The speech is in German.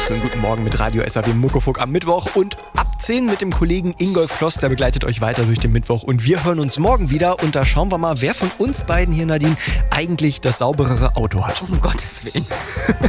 Schönen guten Morgen mit Radio SAW Muckefuck am Mittwoch und ab 10 mit dem Kollegen Ingolf Kloss, der begleitet euch weiter durch den Mittwoch und wir hören uns morgen wieder und da schauen wir mal, wer von uns beiden hier, Nadine, eigentlich das sauberere Auto hat. Um Gottes Willen.